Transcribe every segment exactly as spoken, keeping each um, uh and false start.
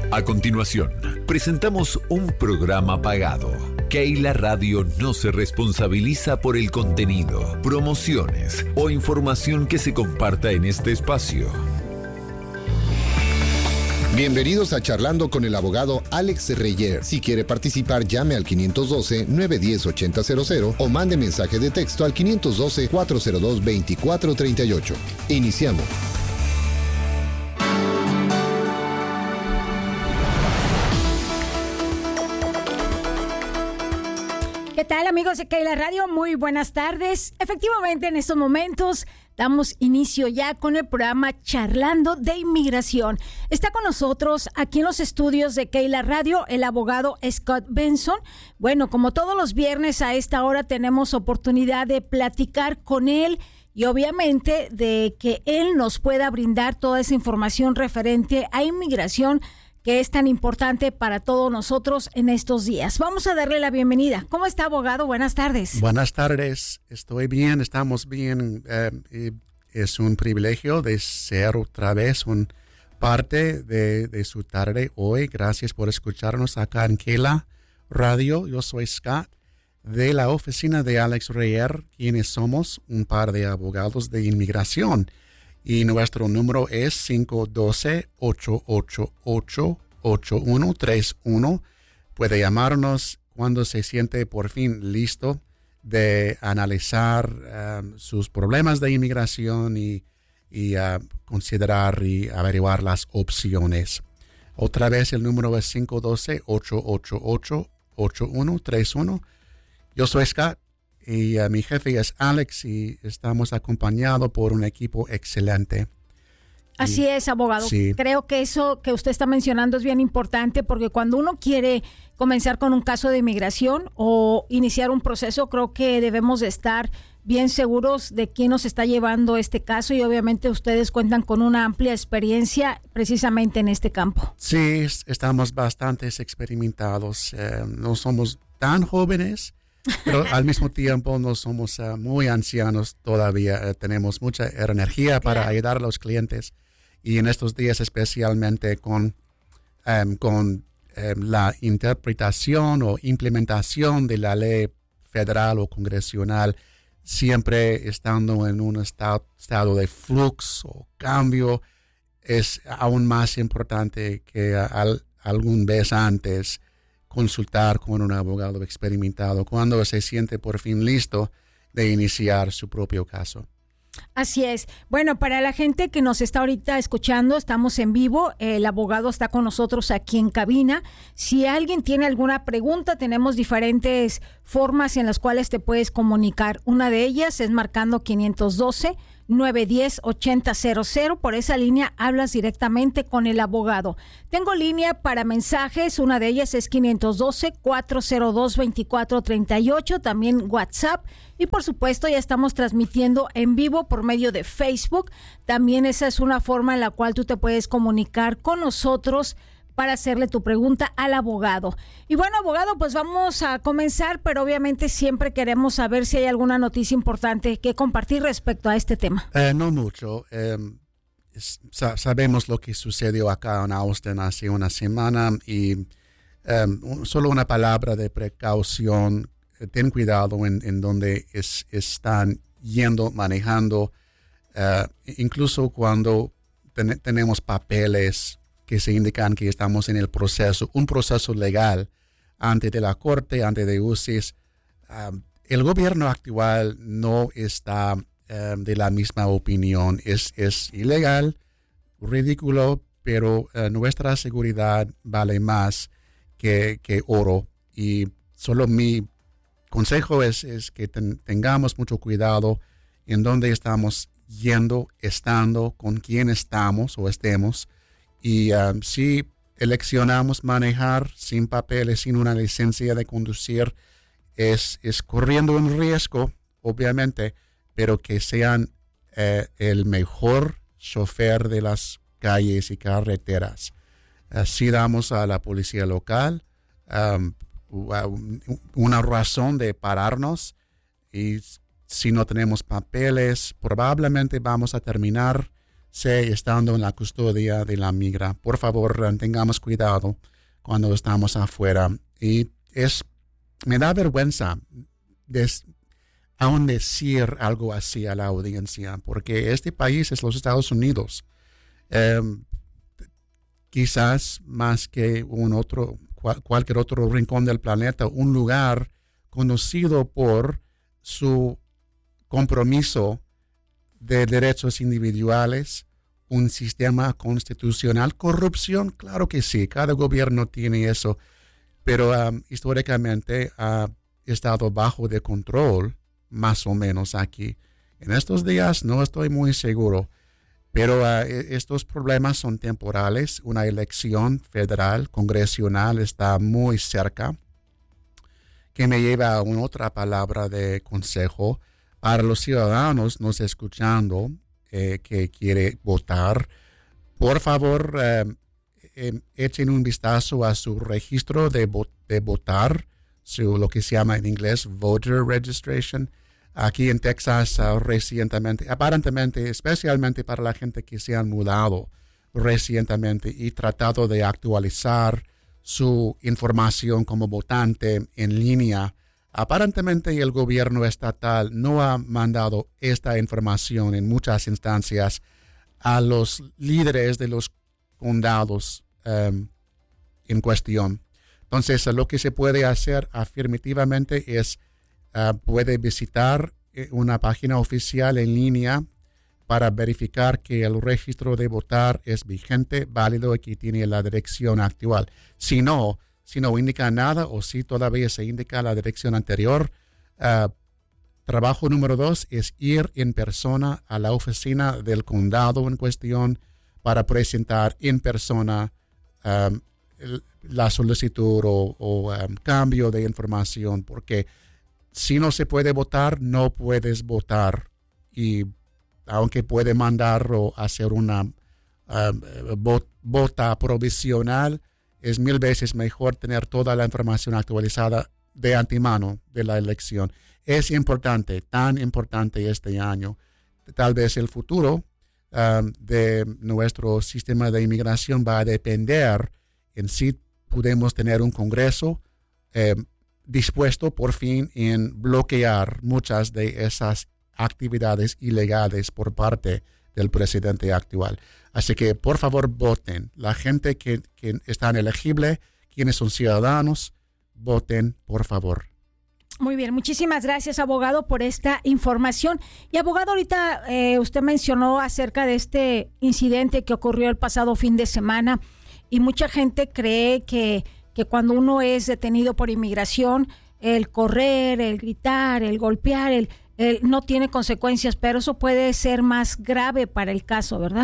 A continuación, presentamos un programa pagado. Keila Radio no se responsabiliza por el contenido, promociones o información que se comparta en este espacio. Bienvenidos a Charlando con el abogado Alex Reyer. Si quiere participar, llame al quinientos doce, nueve uno cero, ocho cero cero o mande mensaje de texto al quinientos doce, cuatrocientos dos, veinticuatro treinta y ocho. Iniciamos. ¿Qué tal, amigos de Keila Radio? Muy buenas tardes. Efectivamente, en estos momentos damos inicio ya con el programa Charlando de Inmigración. Está con nosotros aquí en los estudios de Keila Radio el abogado Scott Benson. Bueno, como todos los viernes a esta hora tenemos oportunidad de platicar con él y obviamente de que él nos pueda brindar toda esa información referente a inmigración que es tan importante para todos nosotros en estos días. Vamos a darle la bienvenida. ¿Cómo está, abogado? Buenas tardes. Buenas tardes. Estoy bien, estamos bien. Eh, y es un privilegio de ser otra vez un parte de, de su tarde hoy. Gracias por escucharnos acá en Keila Radio. Yo soy Scott de la oficina de Alex Reyer, quienes somos un par de abogados de inmigración. Y nuestro número es cinco uno dos, ocho ocho ocho, ocho uno tres uno. Puede llamarnos cuando se siente por fin listo de analizar um, sus problemas de inmigración y, y uh, considerar y averiguar las opciones. Otra vez el número es cinco uno dos, ocho ocho ocho, ocho uno tres uno. Yo soy Scott. Y uh, mi jefe es Alex y estamos acompañados por un equipo excelente. Así y, es, abogado. Sí. Creo que eso que usted está mencionando es bien importante porque cuando uno quiere comenzar con un caso de inmigración o iniciar un proceso, creo que debemos de estar bien seguros de quién nos está llevando este caso y obviamente ustedes cuentan con una amplia experiencia precisamente en este campo. Sí, estamos bastante experimentados. Eh, no somos tan jóvenes, pero al mismo tiempo no somos uh, muy ancianos todavía. Uh, tenemos mucha energía para claro. ayudar a los clientes y en estos días especialmente con, um, con um, la interpretación o implementación de la ley federal o congresional, siempre estando en un estado, estado de flux o cambio, es aún más importante que uh, al, algún vez antes consultar con un abogado experimentado cuando se siente por fin listo de iniciar su propio caso. Así es. Bueno, para la gente que nos está ahorita escuchando, estamos en vivo. El abogado está con nosotros aquí en cabina. Si alguien tiene alguna pregunta, tenemos diferentes formas en las cuales te puedes comunicar. Una de ellas es marcando quinientos doce, nueve uno cero, ocho cero cero. Por esa línea hablas directamente con el abogado. Tengo línea para mensajes. Una de ellas es quinientos doce, cuatrocientos dos, veinticuatro treinta y ocho. También WhatsApp. Y por supuesto ya estamos transmitiendo en vivo por medio de Facebook. También esa es una forma en la cual tú te puedes comunicar con nosotros para hacerle tu pregunta al abogado. Y bueno, abogado, pues vamos a comenzar, pero obviamente siempre queremos saber si hay alguna noticia importante que compartir respecto a este tema. Eh, no mucho. Eh, sa- sabemos lo que sucedió acá en Austin hace una semana y eh, solo una palabra de precaución. Ten cuidado en, en donde es, están yendo, manejando, uh, incluso cuando ten, tenemos papeles que se indican que estamos en el proceso, un proceso legal ante de la corte, ante de U C I S. Uh, el gobierno actual no está uh, de la misma opinión. Es, es ilegal, ridículo, pero uh, nuestra seguridad vale más que, que oro. Y solo mi consejo es, es que ten, tengamos mucho cuidado en dónde estamos yendo, estando, con quién estamos o estemos. Y um, si eleccionamos manejar sin papeles, sin una licencia de conducir, es, es corriendo un riesgo, obviamente, pero que sean eh, el mejor chofer de las calles y carreteras. Así damos a la policía local um, una razón de pararnos y si no tenemos papeles, probablemente vamos a terminar C estando en la custodia de la migra. Por favor, tengamos cuidado cuando estamos afuera. Y es, me da vergüenza des, aún decir algo así a la audiencia, porque este país es los Estados Unidos. Eh, quizás más que un otro, cual, cualquier otro rincón del planeta, un lugar conocido por su compromiso de derechos individuales, un sistema constitucional. Corrupción, claro que sí, cada gobierno tiene eso, pero um, históricamente ha estado bajo de control, más o menos aquí. En estos días no estoy muy seguro, pero uh, estos problemas son temporales. Una elección federal, congresional está muy cerca, que me lleva a una otra palabra de consejo para los ciudadanos nos escuchando eh, que quiere votar. Por favor, eh, eh, echen un vistazo a su registro de, vo- de votar, su, lo que se llama en inglés voter registration. Aquí en Texas uh, recientemente, aparentemente, especialmente para la gente que se han mudado recientemente y tratado de actualizar su información como votante en línea. Aparentemente el gobierno estatal no ha mandado esta información en muchas instancias a los líderes de los condados um, en cuestión. Entonces, lo que se puede hacer afirmativamente es uh, puede visitar una página oficial en línea para verificar que el registro de votar es vigente, válido y que tiene la dirección actual. Si no, si no indica nada o si todavía se indica la dirección anterior, uh, trabajo número dos es ir en persona a la oficina del condado en cuestión para presentar en persona um, el, la solicitud o, o um, cambio de información, porque si no se puede votar, no puedes votar. Y aunque puede mandar o hacer una uh, vot, vota provisional, es mil veces mejor tener toda la información actualizada de antemano de la elección. Es importante, tan importante este año. Tal vez el futuro um, de nuestro sistema de inmigración va a depender en si podemos tener un Congreso eh, dispuesto por fin en bloquear muchas de esas actividades ilegales por parte del presidente actual. Así que, por favor, voten. La gente que, que están elegible, quienes son ciudadanos, voten, por favor. Muy bien, muchísimas gracias, abogado, por esta información. Y, abogado, ahorita eh, usted mencionó acerca de este incidente que ocurrió el pasado fin de semana y mucha gente cree que, que cuando uno es detenido por inmigración, el correr, el gritar, el golpear, el, el no tiene consecuencias, pero eso puede ser más grave para el caso, ¿verdad?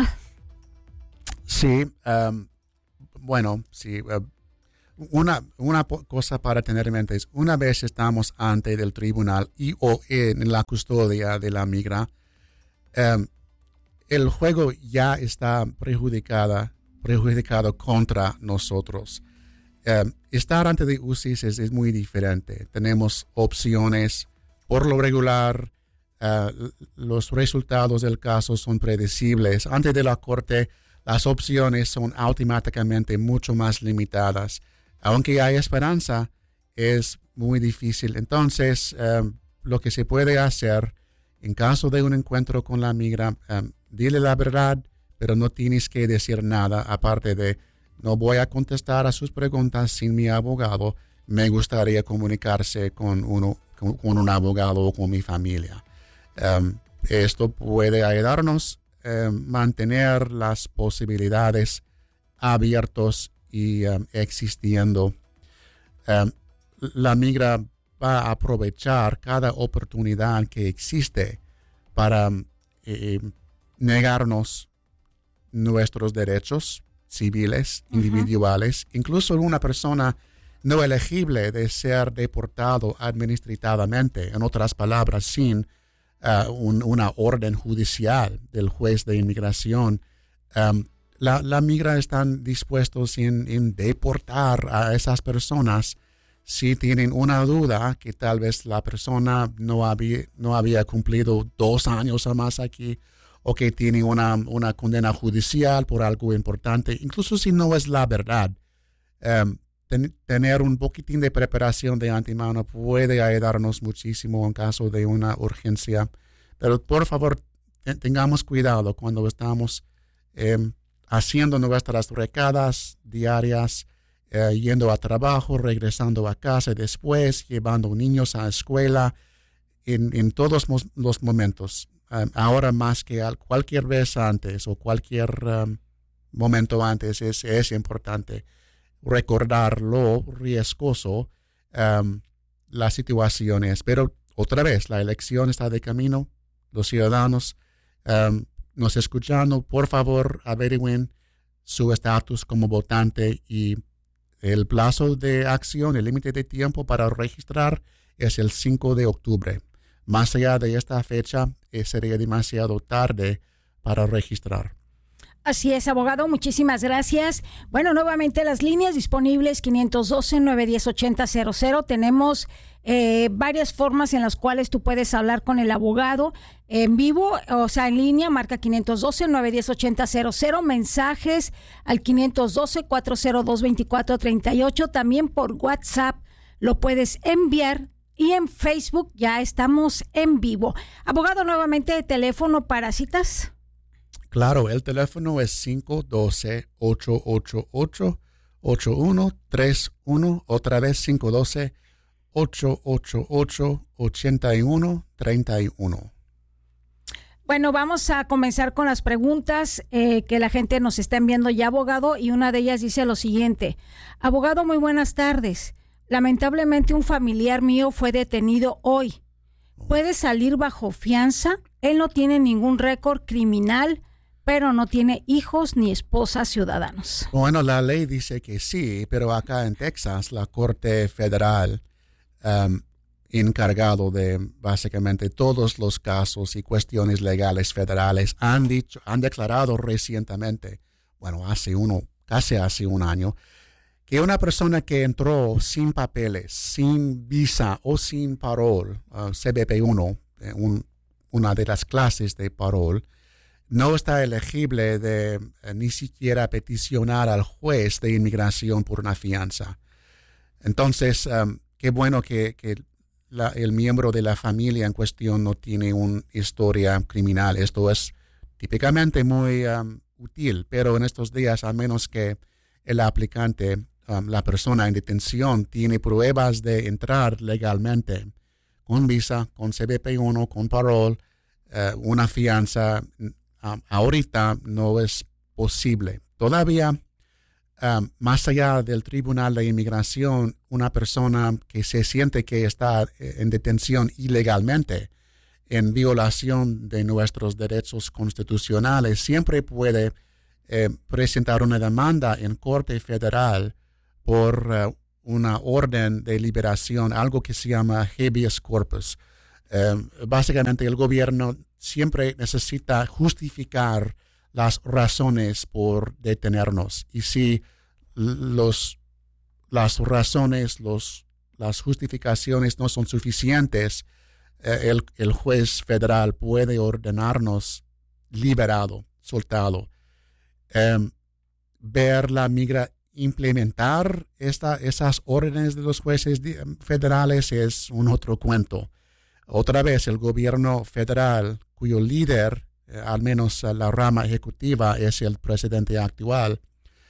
Sí, um, bueno, sí. Uh, una, una cosa para tener en mente es, una vez estamos ante el tribunal y o en la custodia de la migra, um, el juego ya está perjudicada, perjudicado contra nosotros. Um, estar ante de U C I S es, es muy diferente. Tenemos opciones. Por lo regular, uh, los resultados del caso son predecibles. Ante de la corte, las opciones son automáticamente mucho más limitadas. Aunque hay esperanza, es muy difícil. Entonces, um, lo que se puede hacer en caso de un encuentro con la migra, um, dile la verdad, pero no tienes que decir nada, aparte de no voy a contestar a sus preguntas sin mi abogado. Me gustaría comunicarse con, uno, con, con un abogado o con mi familia. Um, esto puede ayudarnos a um, mantener las posibilidades abiertas y um, existiendo. Um, la migra va a aprovechar cada oportunidad que existe para eh, negarnos nuestros derechos civiles, uh-huh. individuales, incluso una persona no elegible de ser deportado administrativamente, en otras palabras, sin uh, un, una orden judicial del juez de inmigración. Um, la, la migra están dispuestos en, en deportar a esas personas si tienen una duda que tal vez la persona no había, no había cumplido dos años o más aquí, o que tiene una, una condena judicial por algo importante, incluso si no es la verdad. Um, ten, tener un poquitín de preparación de antemano puede ayudarnos muchísimo en caso de una urgencia. Pero por favor, ten, tengamos cuidado cuando estamos eh, haciendo nuestras recadas diarias, eh, yendo a trabajo, regresando a casa después, llevando niños a la escuela, en, en todos los momentos. Um, ahora más que cualquier vez antes o cualquier um, momento antes es, es importante recordar lo riesgoso um, las situaciones. Pero otra vez, la elección está de camino. Los ciudadanos um, nos escuchando, por favor, averigüen su estatus como votante y el plazo de acción, el límite de tiempo para registrar es el cinco de octubre. Más allá de esta fecha, eh, sería demasiado tarde para registrar. Así es, abogado, muchísimas gracias. Bueno, nuevamente las líneas disponibles quinientos doce, nueve uno cero, ocho cero cero cero. Tenemos eh, varias formas en las cuales tú puedes hablar con el abogado en vivo, o sea, en línea, marca quinientos doce, nueve uno cero, ocho cero cero. Mensajes al quinientos doce, cuatro cero dos, veinticuatro treinta y ocho. También por WhatsApp lo puedes enviar. Y en Facebook ya estamos en vivo. Abogado, nuevamente, teléfono para citas. Claro, el teléfono es cinco uno dos, ocho ocho ocho, ocho uno tres uno. Otra vez cinco uno dos, ocho ocho ocho, ocho uno tres uno. Bueno, vamos a comenzar con las preguntas eh, que la gente nos está enviando ya, abogado. Y una de ellas dice lo siguiente. Abogado, muy buenas tardes. Lamentablemente un familiar mío fue detenido hoy. ¿Puede salir bajo fianza? Él no tiene ningún récord criminal, pero no tiene hijos ni esposas ciudadanos. Bueno, la ley dice que sí, pero acá en Texas, la Corte Federal, um, encargado de básicamente todos los casos y cuestiones legales federales, han dicho, han declarado recientemente, bueno, hace uno, casi hace un año, que una persona que entró sin papeles, sin visa o sin parol, uh, C B P uno, eh, un, una de las clases de parol, no está elegible de eh, ni siquiera peticionar al juez de inmigración por una fianza. Entonces, um, qué bueno que, que la, el miembro de la familia en cuestión no tiene una historia criminal. Esto es típicamente muy um, útil, pero en estos días, a menos que el aplicante, um, la persona en detención, tiene pruebas de entrar legalmente con visa, con C B P uno, con parol, uh, una fianza, um, ahorita no es posible. Todavía, um, más allá del Tribunal de Inmigración, una persona que se siente que está en detención ilegalmente, en violación de nuestros derechos constitucionales, siempre puede eh, presentar una demanda en Corte Federal por uh, una orden de liberación, algo que se llama habeas corpus. Eh, básicamente el gobierno siempre necesita justificar las razones por detenernos. Y si los, las razones, los, las justificaciones no son suficientes, eh, el, el juez federal puede ordenarnos liberado, soltado. Eh, ver la migra implementar esta, esas órdenes de los jueces federales es un otro cuento. Otra vez, el gobierno federal, cuyo líder, eh, al menos eh, la rama ejecutiva, es el presidente actual,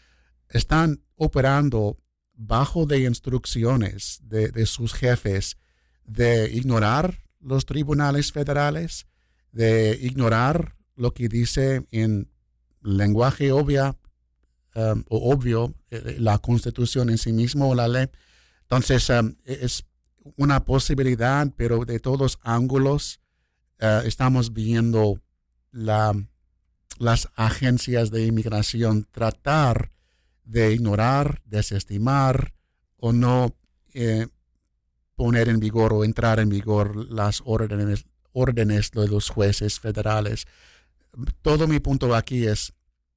están operando bajo de instrucciones de, de sus jefes de ignorar los tribunales federales, de ignorar lo que dice en lenguaje obvia, um, o obvio eh, la Constitución en sí mismo o la ley. Entonces, um, es una posibilidad, pero de todos ángulos uh, estamos viendo la, las agencias de inmigración tratar de ignorar, desestimar o no eh, poner en vigor o entrar en vigor las órdenes, órdenes de los jueces federales. Todo mi punto aquí es,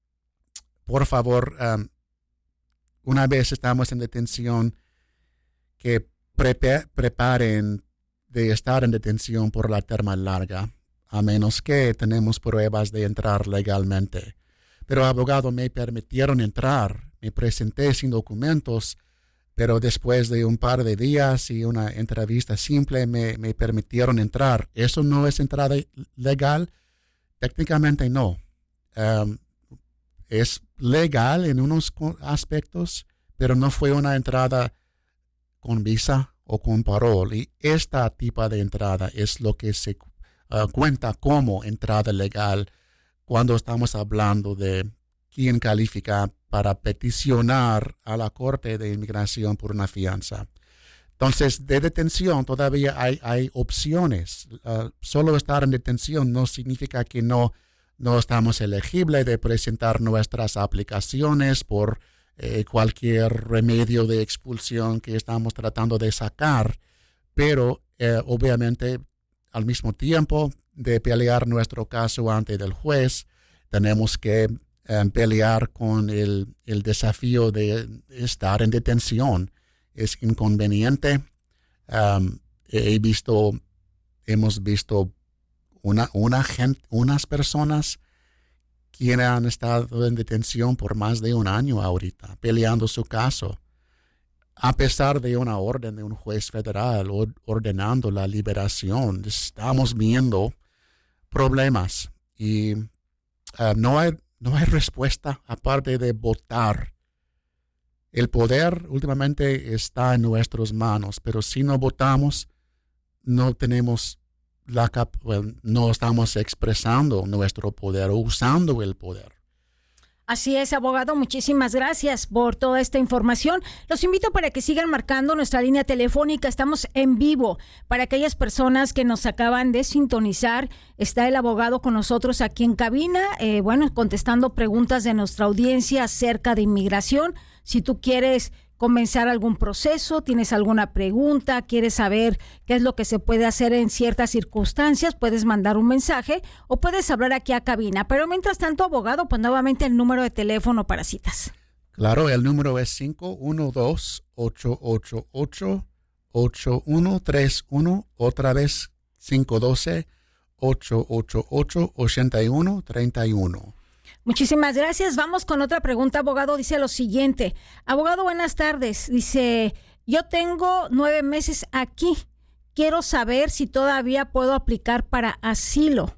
por favor, um, una vez estamos en detención, que Prepe- preparen de estar en detención por la terma larga. a menos que tenemos pruebas de entrar legalmente. Pero abogado, me permitieron entrar, me presenté sin documentos, pero después de un par de días y una entrevista simple me, me permitieron entrar. ¿Eso no es entrada legal? Técnicamente no. Um, es legal en unos aspectos, pero no fue una entrada con visa o con parol. Y esta tipo de entrada es lo que se uh, cuenta como entrada legal cuando estamos hablando de quién califica para peticionar a la Corte de Inmigración por una fianza. Entonces, de detención todavía hay, hay opciones. Uh, solo estar en detención no significa que no, no estamos elegibles de presentar nuestras aplicaciones por eh, cualquier remedio de expulsión que estamos tratando de sacar, pero eh, obviamente al mismo tiempo de pelear nuestro caso ante el juez, tenemos que Um, pelear con el, el desafío de estar en detención. Es inconveniente. Um, he visto, hemos visto una, una gente, unas personas que han estado en detención por más de un año ahorita, peleando su caso, a pesar de una orden de un juez federal ordenando la liberación. Estamos viendo problemas y uh, no hay No hay respuesta aparte de votar. El poder últimamente está en nuestras manos, pero si no votamos, no tenemos la cap- well, no estamos expresando nuestro poder o usando el poder. Así es, abogado, muchísimas gracias por toda esta información. Los invito para que sigan marcando nuestra línea telefónica. Estamos en vivo. Para aquellas personas que nos acaban de sintonizar, está el abogado con nosotros aquí en cabina, eh, bueno, contestando preguntas de nuestra audiencia acerca de inmigración. Si tú quieres comenzar algún proceso, tienes alguna pregunta, quieres saber qué es lo que se puede hacer en ciertas circunstancias, puedes mandar un mensaje o puedes hablar aquí a cabina. Pero mientras tanto, abogado, pues nuevamente el número de teléfono para citas. Claro, el número es cinco uno dos, ocho ocho ocho, ocho uno tres uno, otra vez cinco uno dos, ocho ocho ocho, ocho uno tres uno. Muchísimas gracias. Vamos con otra pregunta, abogado. Dice lo siguiente. Abogado, buenas tardes. Dice, yo tengo nueve meses aquí. Quiero saber si todavía puedo aplicar para asilo.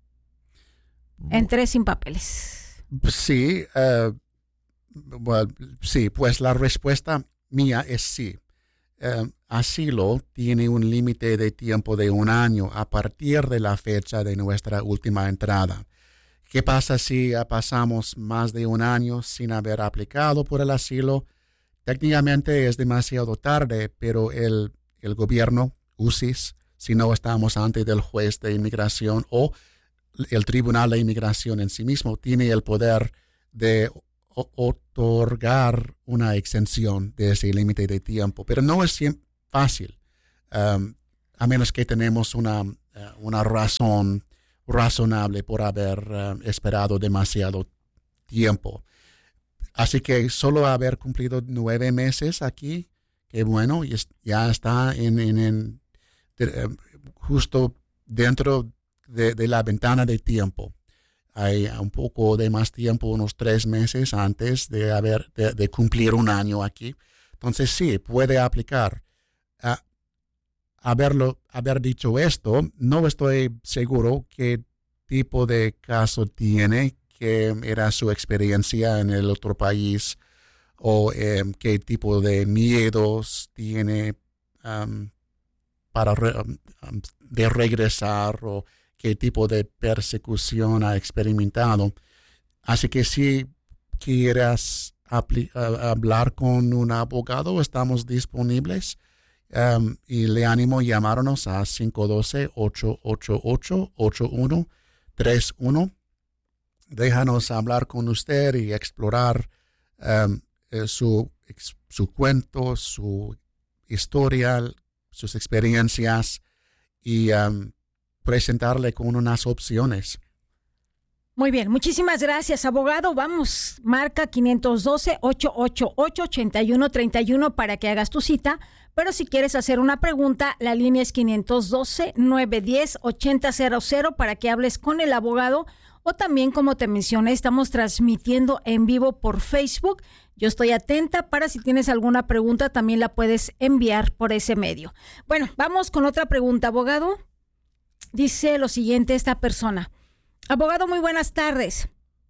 Entré sin papeles. Sí, uh, well, sí, pues la respuesta mía es sí. Uh, asilo tiene un límite de tiempo de un año a partir de la fecha de nuestra última entrada. ¿Qué pasa si pasamos más de un año sin haber aplicado por el asilo? Técnicamente es demasiado tarde, pero el, el gobierno, U C I S, si no estamos ante el juez de inmigración o el tribunal de inmigración en sí mismo, tiene el poder de o- otorgar una exención de ese límite de tiempo. Pero no es fácil, um, a menos que tenemos una, uh, una razón razonable por haber uh, esperado demasiado tiempo. Así que solo haber cumplido nueve meses aquí, que bueno, ya está en, en, en de, uh, justo dentro de, de la ventana de tiempo. Hay un poco de más tiempo, unos tres meses antes de haber de, de cumplir un año aquí. Entonces sí, puede aplicar. Uh, Haberlo, haber dicho esto, no estoy seguro qué tipo de caso tiene, qué era su experiencia en el otro país o eh, qué tipo de miedos tiene um, para re, um, de regresar o qué tipo de persecución ha experimentado. Así que si quieras apli- uh, hablar con un abogado, estamos disponibles. Um, y le animo a llamarnos a cinco uno dos, ocho ocho ocho, ocho uno tres uno. Déjanos hablar con usted y explorar um, eh, su, ex, su cuento, su historia, sus experiencias y um, presentarle con unas opciones. Muy bien, muchísimas gracias, abogado. Vamos, marca quinientos doce, ochocientos ochenta y ocho, ochenta y uno treinta y uno para que hagas tu cita. Pero si quieres hacer una pregunta, la línea es quinientos doce, novecientos diez, ochenta cero cero para que hables con el abogado. O también, como te mencioné, estamos transmitiendo en vivo por Facebook. Yo estoy atenta para si tienes alguna pregunta, también la puedes enviar por ese medio. Bueno, vamos con otra pregunta, abogado. Dice lo siguiente esta persona. Abogado, muy buenas tardes.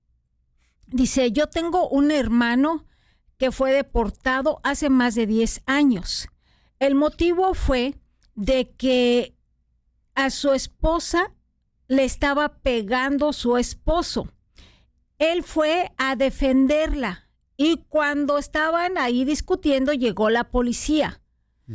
Dice, yo tengo un hermano que fue deportado hace más de diez años. El motivo fue de que a su esposa le estaba pegando su esposo. Él fue a defenderla y cuando estaban ahí discutiendo llegó la policía. Mm.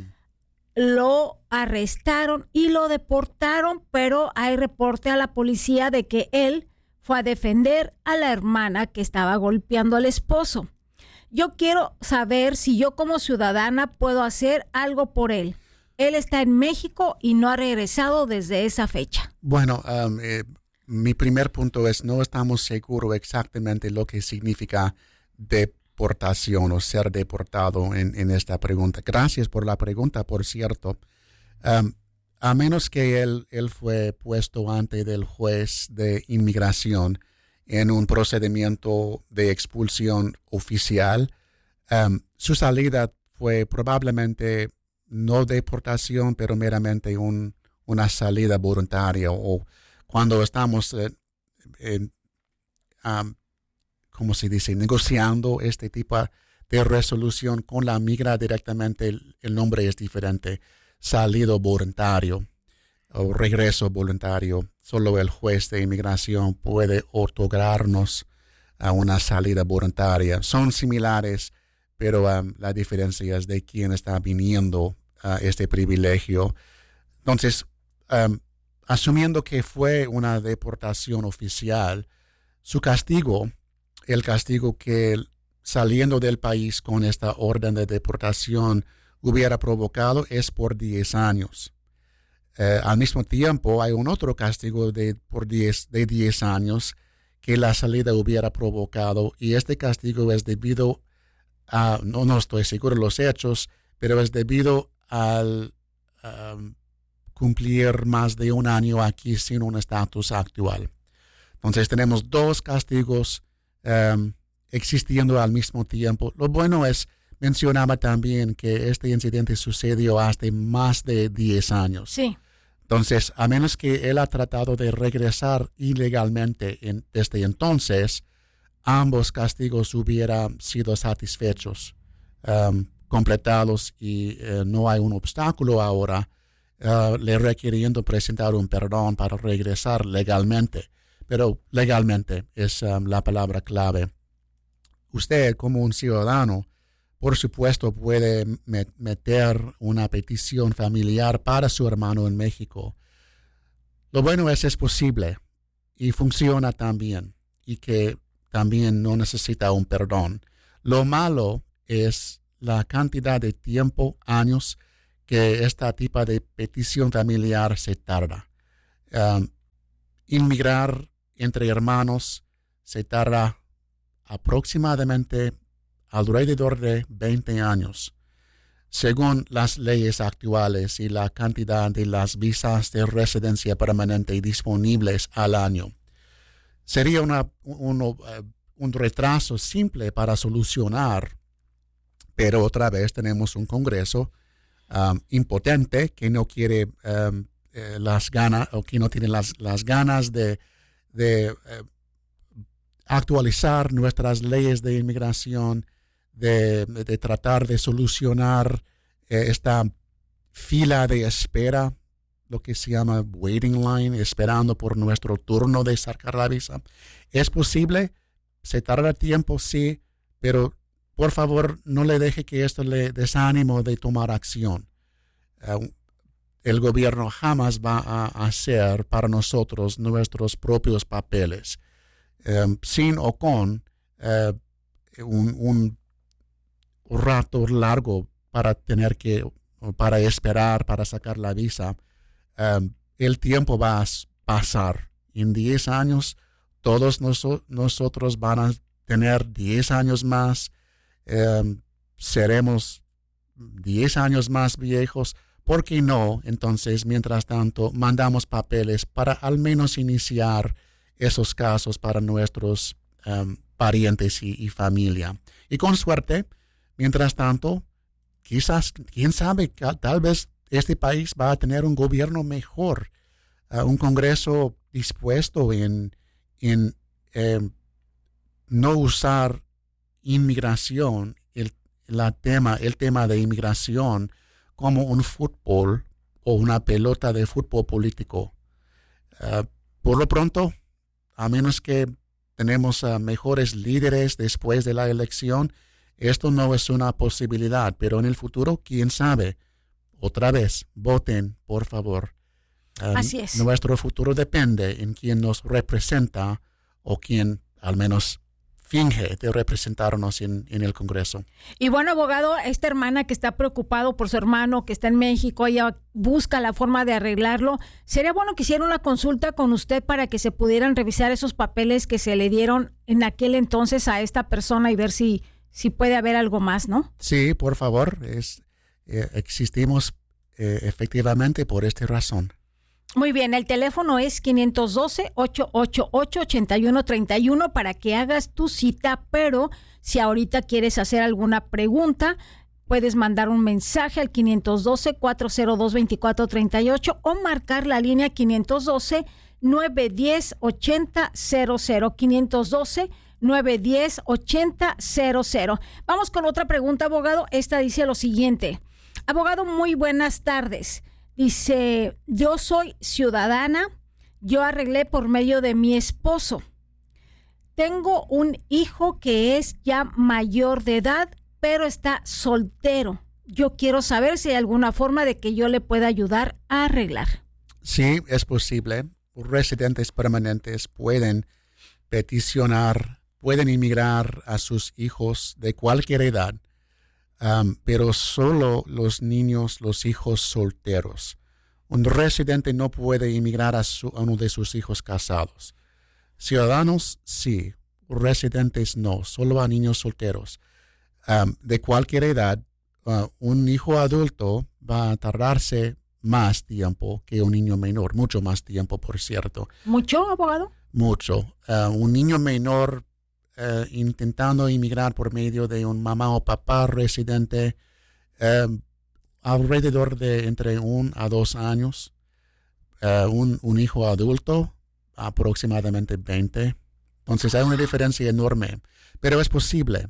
Lo arrestaron y lo deportaron, pero hay reporte a la policía de que él fue a defender a la hermana que estaba golpeando al esposo. Yo quiero saber si yo como ciudadana puedo hacer algo por él. Él está en México y no ha regresado desde esa fecha. Bueno, um, eh, mi primer punto es no estamos seguros exactamente lo que significa deportación o ser deportado en, en esta pregunta. Gracias por la pregunta, por cierto. Um, a menos que él, él fue puesto ante el juez de inmigración en un procedimiento de expulsión oficial, um, su salida fue probablemente no deportación, pero meramente un, una salida voluntaria. O cuando estamos, eh, en, um, ¿cómo se dice?, negociando este tipo de resolución con la migra directamente, el, el nombre es diferente. Salido voluntario o regreso voluntario. Solo el juez de inmigración puede otorgarnos a una salida voluntaria. Son similares, pero um, la diferencia es de quién está viniendo a uh, este privilegio. Entonces, um, asumiendo que fue una deportación oficial, su castigo, el castigo que saliendo del país con esta orden de deportación hubiera provocado es por diez años. Eh, al mismo tiempo, hay un otro castigo de, por diez, de diez años que la salida hubiera provocado, y este castigo es debido a, no, no estoy seguro de los hechos, pero es debido al um, cumplir más de un año aquí sin un estatus actual. Entonces tenemos dos castigos um, existiendo al mismo tiempo. Lo bueno es, mencionaba también que este incidente sucedió hace más de diez años. Sí. Entonces, a menos que él ha tratado de regresar ilegalmente en, desde entonces, ambos castigos hubieran sido satisfechos, um, completados, y uh, no hay un obstáculo ahora uh, le requiriendo presentar un perdón para regresar legalmente. Pero legalmente es um, la palabra clave. Usted, como un ciudadano, por supuesto, puede meter una petición familiar para su hermano en México. Lo bueno es es posible y funciona también, y que también no necesita un perdón. Lo malo es la cantidad de tiempo, años, que esta tipo de petición familiar se tarda. Um, inmigrar entre hermanos se tarda aproximadamente alrededor de veinte años, según las leyes actuales y la cantidad de las visas de residencia permanente disponibles al año. Sería una, un, uh, un retraso simple para solucionar, pero otra vez tenemos un Congreso um, impotente que no quiere um, eh, las ganas, o que no tiene las, las ganas de, de uh, actualizar nuestras leyes de inmigración, De, de tratar de solucionar eh, esta fila de espera, lo que se llama waiting line, esperando por nuestro turno de sacar la visa. ¿Es posible? ¿Se tarda tiempo? Sí, pero por favor no le deje que esto le desánimo de tomar acción. Uh, el gobierno jamás va a hacer para nosotros nuestros propios papeles. Um, sin o con uh, un, un un rato largo para tener que, para esperar, para sacar la visa, um, el tiempo va a pasar. En diez años todos noso- nosotros van a tener diez años más, eh, seremos diez años más viejos. ¿Por qué no? Entonces, mientras tanto, mandamos papeles para al menos iniciar esos casos para nuestros um, parientes y, y familia. Y con suerte, mientras tanto, quizás, quién sabe, tal vez este país va a tener un gobierno mejor, uh, un Congreso dispuesto en, en eh, no usar inmigración, el, la tema, el tema de inmigración, como un fútbol o una pelota de fútbol político. Uh, por lo pronto, a menos que tenemos uh, mejores líderes después de la elección, esto no es una posibilidad, pero en el futuro, quién sabe. Otra vez, voten, por favor. Um, Así es. Nuestro futuro depende en quién nos representa o quién al menos finge de representarnos en, en el Congreso. Y bueno, abogado, esta hermana que está preocupado por su hermano que está en México, ella busca la forma de arreglarlo. Sería bueno que hiciera una consulta con usted para que se pudieran revisar esos papeles que se le dieron en aquel entonces a esta persona y ver si, si puede haber algo más, ¿no? Sí, por favor. Es, eh, existimos eh, efectivamente por esta razón. Muy bien, el teléfono es quinientos doce, ochocientos ochenta y ocho, ochenta y uno treinta y uno para que hagas tu cita, pero si ahorita quieres hacer alguna pregunta, puedes mandar un mensaje al quinientos doce, cuatrocientos dos, veinticuatro treinta y ocho o marcar la línea quinientos doce, nueve uno cero, ochenta cero cero, quinientos doce, nueve uno cero, ochenta cero cero. Vamos con otra pregunta, abogado. Esta dice lo siguiente. Abogado, muy buenas tardes. Dice, yo soy ciudadana, yo arreglé por medio de mi esposo. Tengo un hijo que es ya mayor de edad, pero está soltero. Yo quiero saber si hay alguna forma de que yo le pueda ayudar a arreglar. Sí, es posible. Residentes permanentes pueden peticionar, pueden inmigrar a sus hijos de cualquier edad. Um, pero solo los niños, los hijos solteros. Un residente no puede inmigrar a, su, a uno de sus hijos casados. Ciudadanos, sí. Residentes, no. Solo a niños solteros. Um, de cualquier edad, uh, un hijo adulto va a tardarse más tiempo que un niño menor. Mucho más tiempo, por cierto. ¿Mucho, abogado? Mucho. Uh, un niño menor Uh, intentando inmigrar por medio de un mamá o papá residente uh, alrededor de entre un a dos años. Uh, un, un hijo adulto, aproximadamente veinte. Entonces hay una diferencia enorme, pero es posible.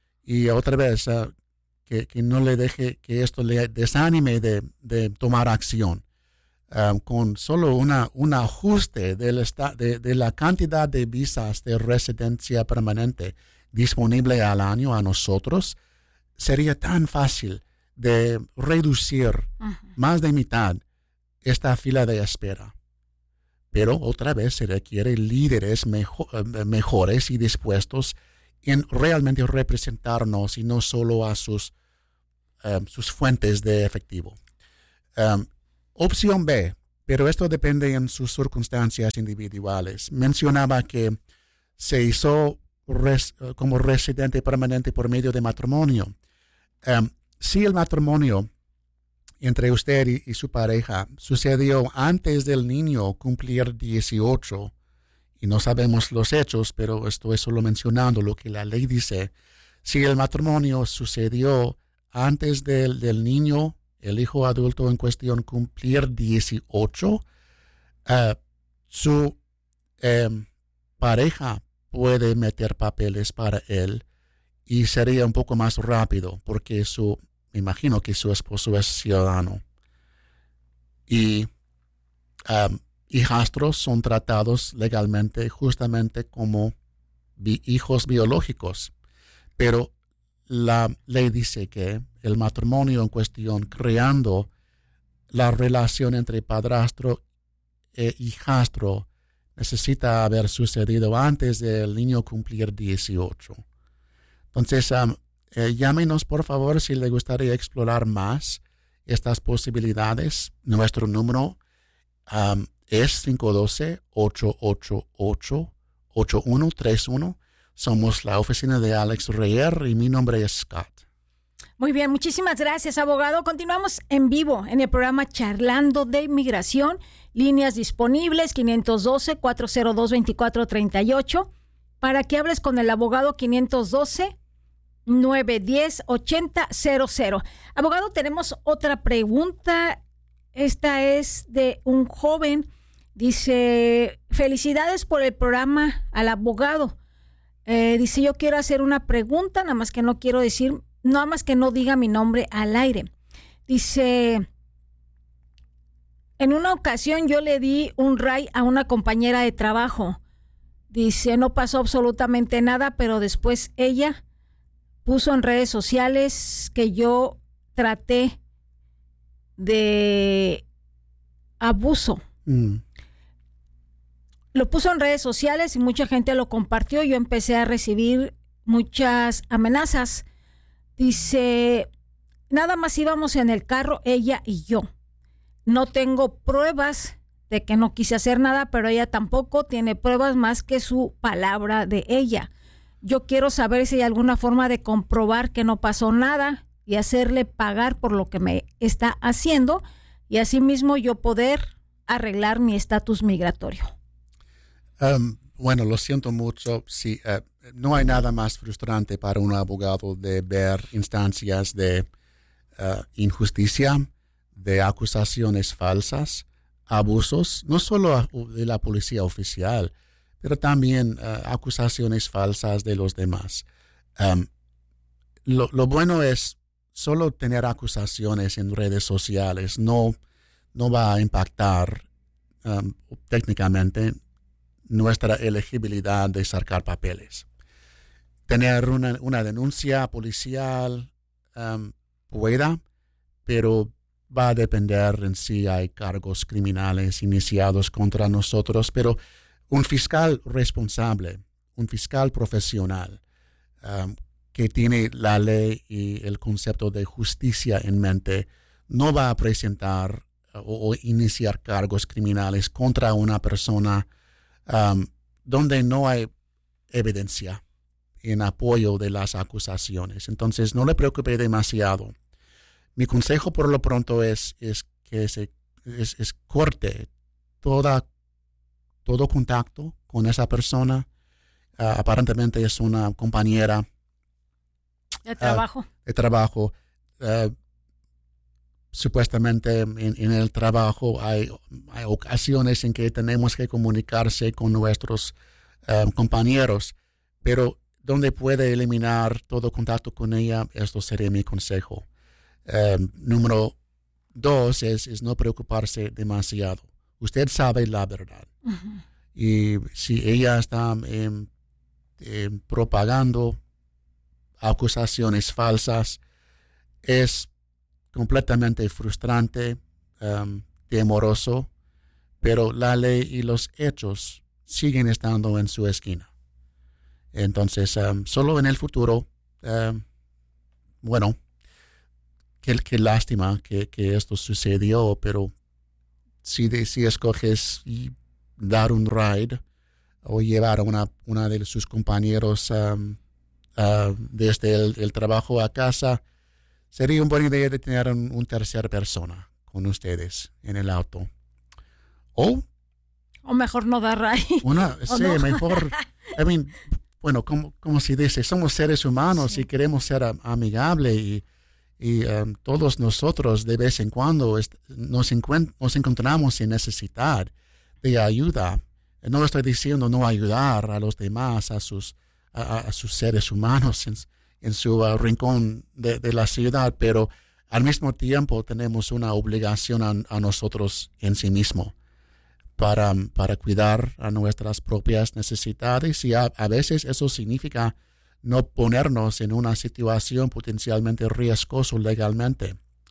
Y otra vez, uh, que, que no le deje que esto le desanime de, de tomar acción. Um, con solo una, un ajuste del esta, de, de la cantidad de visas de residencia permanente disponible al año a nosotros, sería tan fácil de reducir uh-huh. más de mitad esta fila de espera. Pero otra vez se requiere líderes mejor, mejores y dispuestos en realmente representarnos y no solo a sus, um, sus fuentes de efectivo. Um, Opción B, pero esto depende en sus circunstancias individuales. Mencionaba que se hizo res, como residente permanente por medio de matrimonio. Um, si el matrimonio entre usted y, y su pareja sucedió antes del niño cumplir dieciocho, y no sabemos los hechos, pero estoy solo mencionando lo que la ley dice. Si el matrimonio sucedió antes del, del niño, el hijo adulto en cuestión, cumplir dieciocho, uh, su um, pareja puede meter papeles para él y sería un poco más rápido porque su, me imagino que su esposo es ciudadano. Y um, hijastros son tratados legalmente justamente como bi- hijos biológicos, pero la ley dice que el matrimonio en cuestión, creando la relación entre padrastro e hijastro, necesita haber sucedido antes del niño cumplir dieciocho. Entonces, um, eh, llámenos por favor si le gustaría explorar más estas posibilidades. Nuestro número um, es cinco uno dos, ocho ocho ocho, ocho uno tres uno. Somos la oficina de Alex Reyer y mi nombre es Scott. Muy bien, muchísimas gracias, abogado. Continuamos en vivo en el programa Charlando de Inmigración. Líneas disponibles quinientos doce, cuatrocientos dos, veinticuatro treinta y ocho para que hables con el abogado quinientos doce, nueve diez, ochenta cero cero. Abogado, tenemos otra pregunta. Esta es de un joven. Dice, felicidades por el programa al abogado. Eh, dice, yo quiero hacer una pregunta, nada más que no quiero decir, nada más que no diga mi nombre al aire. Dice, en una ocasión yo le di un ray a una compañera de trabajo. Dice, no pasó absolutamente nada, pero después ella puso en redes sociales que yo traté de abuso. Mm. Lo puso en redes sociales y mucha gente lo compartió. Yo empecé a recibir muchas amenazas. Dice, nada más íbamos en el carro, ella y yo. No tengo pruebas de que no quise hacer nada, pero ella tampoco tiene pruebas más que su palabra de ella. Yo quiero saber si hay alguna forma de comprobar que no pasó nada y hacerle pagar por lo que me está haciendo y asimismo yo poder arreglar mi estatus migratorio. Um, bueno, lo siento mucho. Sí, uh, no hay nada más frustrante para un abogado de ver instancias de uh, injusticia, de acusaciones falsas, abusos, no solo de la policía oficial, pero también uh, acusaciones falsas de los demás. Um, lo, lo bueno es solo tener acusaciones en redes sociales no, no va a impactar um, técnicamente nuestra elegibilidad de sacar papeles. Tener una, una denuncia policial um, pueda, pero va a depender en si hay cargos criminales iniciados contra nosotros, pero un fiscal responsable, un fiscal profesional um, que tiene la ley y el concepto de justicia en mente, no va a presentar uh, o, o iniciar cargos criminales contra una persona Um, donde no hay evidencia en apoyo de las acusaciones. Entonces, no le preocupe demasiado. Mi consejo por lo pronto es, es que se es, es corte toda, todo contacto con esa persona. Uh, aparentemente es una compañera de trabajo. Uh, de trabajo. Uh, Supuestamente en, en el trabajo hay, hay ocasiones en que tenemos que comunicarse con nuestros um, compañeros, pero donde puede eliminar todo contacto con ella, esto sería mi consejo. Um, número dos es, es no preocuparse demasiado. Usted sabe la verdad. Uh-huh. Y si ella está eh, eh, propagando acusaciones falsas, es completamente frustrante, um, temoroso, pero la ley y los hechos siguen estando en su esquina. Entonces, um, solo en el futuro, um, bueno, qué, qué lástima que, que esto sucedió, pero si, de, si escoges dar un ride o llevar a una, una de sus compañeros um, uh, desde el, el trabajo a casa, sería una buena idea de tener un, un tercera persona con ustedes en el auto. O, o mejor no dar ride. Una, sí, no? mejor. I mean, bueno, como, como se dice, somos seres humanos sí. y queremos ser amigables y, y um, todos nosotros de vez en cuando est- nos, encuent- nos encontramos en necesidad de ayuda. No estoy diciendo no ayudar a los demás, a sus, a, a sus seres humanos en, en su uh, rincón de, de la ciudad, pero al mismo tiempo tenemos una obligación a, a nosotros en sí mismo para, para cuidar a nuestras propias necesidades, y a, a veces eso significa no ponernos en una situación potencialmente riesgosa legalmente.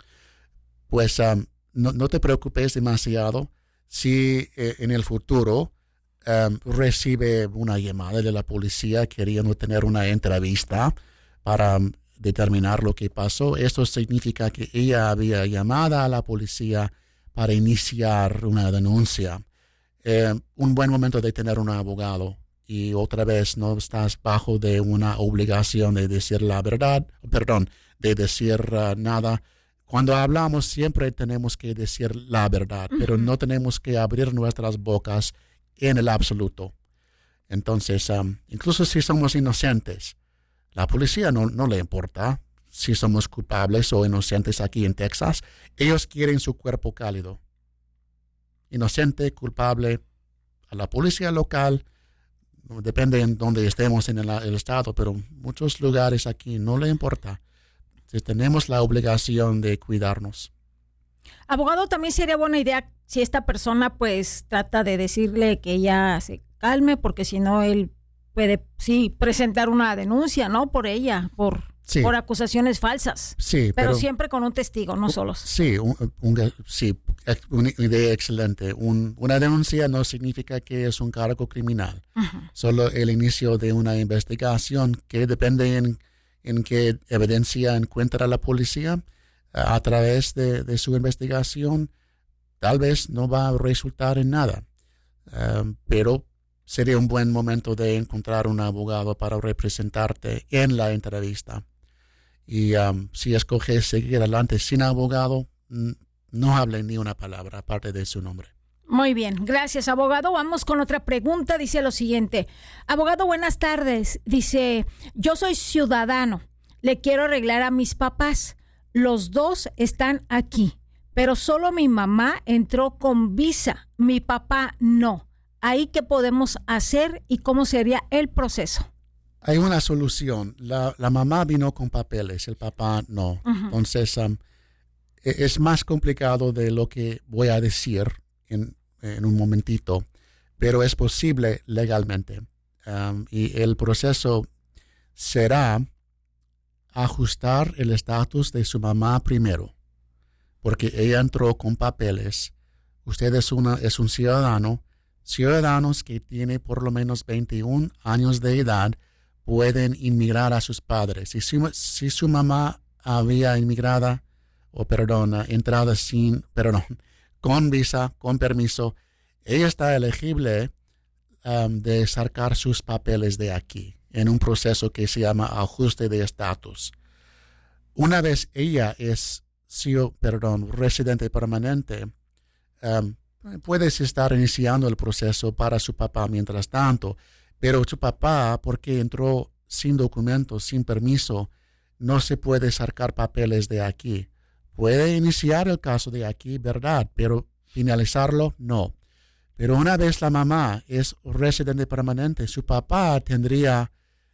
Pues um, no, no te preocupes demasiado si eh, en el futuro um, recibe una llamada de la policía queriendo tener una entrevista para um, determinar lo que pasó. Esto significa que ella había llamado a la policía para iniciar una denuncia. Eh, un buen momento de tener un abogado y otra vez no estás bajo de una obligación de decir la verdad, perdón, de decir uh, nada. Cuando hablamos siempre tenemos que decir la verdad, uh-huh. pero no tenemos que abrir nuestras bocas en el absoluto. Entonces, um, incluso si somos inocentes, la policía no, no le importa si somos culpables o inocentes aquí en Texas. Ellos quieren su cuerpo cálido. Inocente, culpable, a la policía local, depende en dónde estemos en el, el estado, pero muchos lugares aquí no le importa. Entonces, tenemos la obligación de cuidarnos. Abogado, también sería buena idea si esta persona pues trata de decirle que ella se calme, porque si no él puede sí presentar una denuncia, ¿no? Por ella, por, sí. por acusaciones falsas. Sí, pero, pero siempre con un testigo, no solos. Sí, un, un, sí, una idea excelente. Un, una denuncia no significa que es un cargo criminal. Uh-huh. Solo el inicio de una investigación que depende en, en qué evidencia encuentra la policía a través de, de su investigación. Tal vez no va a resultar en nada, uh, pero sería un buen momento de encontrar un abogado para representarte en la entrevista. Y um, si escoges seguir adelante sin abogado, no hable ni una palabra aparte de su nombre. Muy bien, gracias, abogado. Vamos con otra pregunta. Dice lo siguiente. Abogado, buenas tardes. Dice, yo soy ciudadano. Le quiero arreglar a mis papás. Los dos están aquí, pero solo mi mamá entró con visa. Mi papá no. ¿Ahí qué podemos hacer y cómo sería el proceso? Hay una solución. La, la mamá vino con papeles, el papá no. Uh-huh. Entonces, um, es más complicado de lo que voy a decir en, en un momentito, pero es posible legalmente. Um, y el proceso será ajustar el estatus de su mamá primero, porque ella entró con papeles. Usted es, una, es un ciudadano. Ciudadanos que tienen por lo menos veintiún años de edad pueden inmigrar a sus padres. Si su, si su mamá había inmigrado, o perdón, entrada sin, perdón, con visa, con permiso, ella está elegible um, de sacar sus papeles de aquí en un proceso que se llama ajuste de estatus. Una vez ella es, perdón, residente permanente, um, puedes estar iniciando el proceso para su papá mientras tanto, pero su papá, porque entró sin documentos, sin permiso, no se puede sacar papeles de aquí. Puede iniciar el caso de aquí, ¿verdad? Pero finalizarlo, no. Pero una vez la mamá es residente permanente, su papá tendría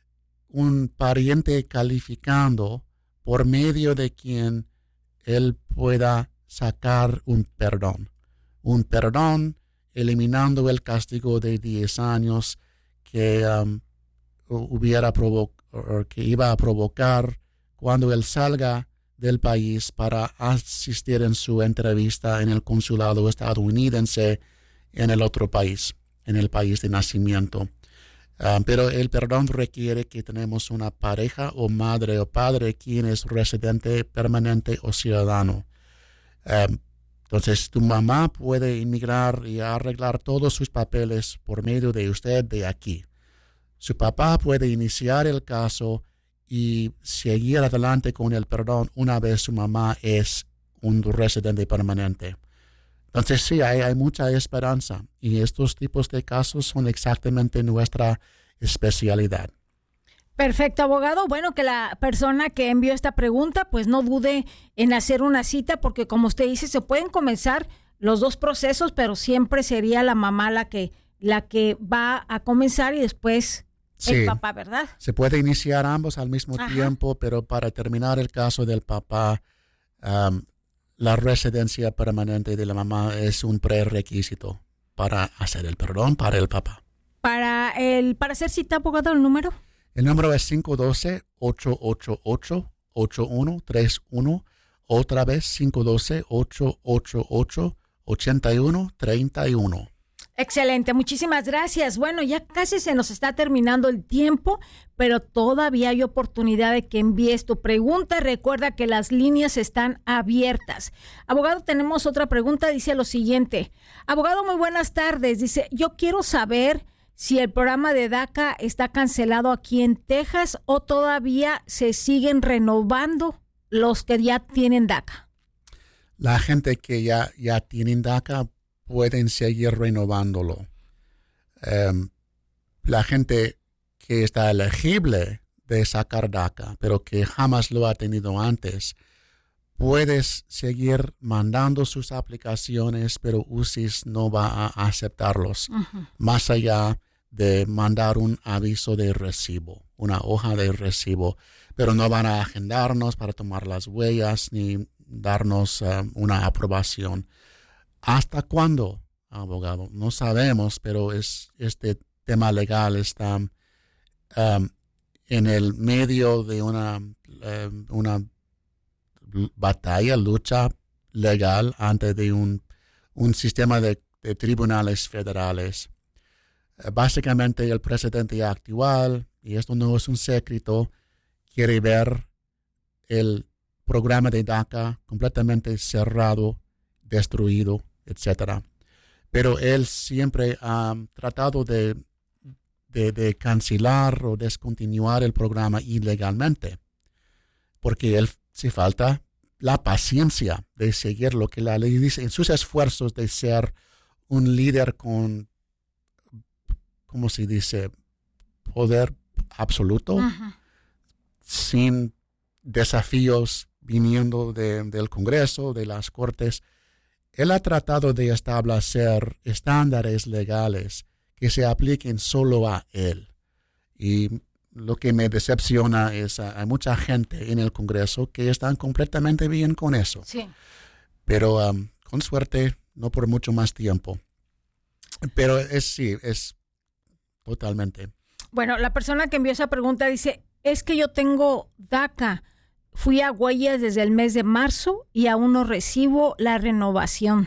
un pariente calificando por medio de quien él pueda sacar un perdón. Un perdón, eliminando el castigo de diez años que um, hubiera provo- que iba a provocar cuando él salga del país para asistir en su entrevista en el consulado estadounidense en el otro país, en el país de nacimiento. Um, pero el perdón requiere que tenemos una pareja o madre o padre quien es residente permanente o ciudadano. Um, Entonces, tu mamá puede inmigrar y arreglar todos sus papeles por medio de usted de aquí. Su papá puede iniciar el caso y seguir adelante con el perdón una vez su mamá es un residente permanente. Entonces, sí, hay, hay mucha esperanza y estos tipos de casos son exactamente nuestra especialidad. Perfecto, abogado. Bueno, que la persona que envió esta pregunta, pues no dude en hacer una cita, porque como usted dice, se pueden comenzar los dos procesos, pero siempre sería la mamá la que, la que va a comenzar y después sí, el papá, ¿verdad? Se puede iniciar ambos al mismo Ajá. tiempo, pero para terminar el caso del papá, um, la residencia permanente de la mamá es un prerequisito para hacer el perdón para el papá. Para el para hacer cita, abogado, ¿el número? El número es cinco uno dos, ocho ocho ocho, ocho uno tres uno. Otra vez, cinco uno dos, ocho ocho ocho, ocho uno tres uno. Excelente, muchísimas gracias. Bueno, ya casi se nos está terminando el tiempo, pero todavía hay oportunidad de que envíes tu pregunta. Recuerda que las líneas están abiertas. Abogado, tenemos otra pregunta, dice lo siguiente. Abogado, muy buenas tardes. Dice, yo quiero saber si el programa de DACA está cancelado aquí en Texas o todavía se siguen renovando los que ya tienen DACA. La gente que ya, ya tienen DACA pueden seguir renovándolo. Um, la gente que está elegible de sacar DACA, pero que jamás lo ha tenido antes, puedes seguir mandando sus aplicaciones, pero U C I S no va a aceptarlos, uh-huh. más allá de mandar un aviso de recibo, una hoja de recibo, pero no van a agendarnos para tomar las huellas ni darnos uh, una aprobación. ¿Hasta cuándo, abogado? No sabemos, pero es, este tema legal está um, en el medio de una, uh, una batalla, lucha legal ante de un, un sistema de, de tribunales federales. Uh, básicamente el presidente actual, y esto no es un secreto, quiere ver el programa de DACA completamente cerrado, destruido, etcétera. Pero él siempre ha tratado de, de, de cancelar o descontinuar el programa ilegalmente, porque él se falta la paciencia de seguir lo que la ley dice en sus esfuerzos de ser un líder con, ¿cómo se dice?, poder absoluto, uh-huh. sin desafíos viniendo de, del Congreso, de las Cortes. Él ha tratado de establecer estándares legales que se apliquen solo a él. Y lo que me decepciona es que hay mucha gente en el Congreso que están completamente bien con eso. Sí. Pero um, con suerte, no por mucho más tiempo. Pero es sí, es totalmente. Bueno, la persona que envió esa pregunta dice, es que yo tengo DACA. Fui a huellas desde el mes de marzo y aún no recibo la renovación.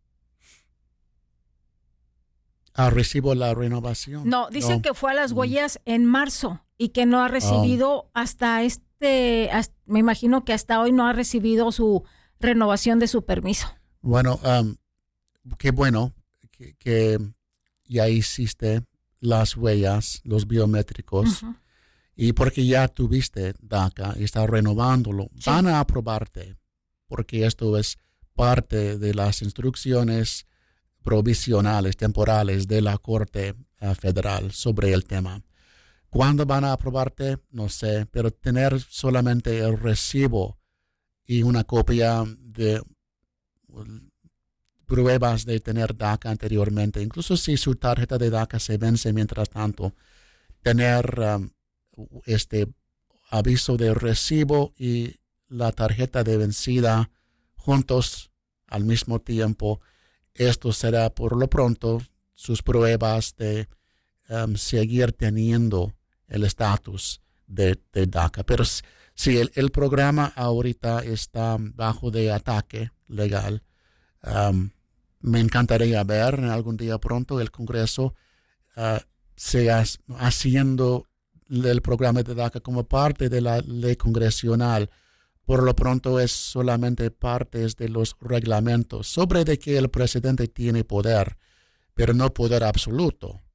Ah, ¿recibo la renovación? No, dicen no. que fue a las huellas en marzo y que no ha recibido oh. hasta este, hasta, me imagino que hasta hoy no ha recibido su renovación de su permiso. Bueno, um, qué bueno que, que ya hiciste las huellas, los biométricos. Uh-huh. Y porque ya tuviste DACA y estás renovándolo, sí. van a aprobarte, porque esto es parte de las instrucciones provisionales, temporales de la Corte uh, Federal sobre el tema. ¿Cuándo van a aprobarte? No sé, pero tener solamente el recibo y una copia de uh, pruebas de tener DACA anteriormente, incluso si su tarjeta de DACA se vence mientras tanto, tener Um, este aviso de recibo y la tarjeta de vencida juntos al mismo tiempo. Esto será por lo pronto sus pruebas de um, seguir teniendo el estatus de, de DACA. Pero si el, el programa ahorita está bajo de ataque legal, um, me encantaría ver en algún día pronto el Congreso uh, sea haciendo el programa de DACA como parte de la ley congresional. Por lo pronto es solamente partes de los reglamentos sobre de que el presidente tiene poder, pero no poder absoluto.